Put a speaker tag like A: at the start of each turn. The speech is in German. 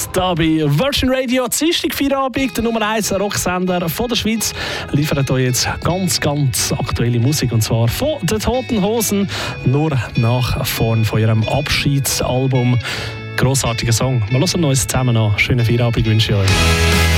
A: da bei Virgin Radio. Dienstag Feierabend, der Nummer 1 Rocksender von der Schweiz, liefert euch jetzt ganz aktuelle Musik, und zwar von den Toten Hosen, nur nach vorn von ihrem Abschiedsalbum. Grossartiger Song. Wir hören uns zusammen an. Schönen Feierabend wünsche ich euch.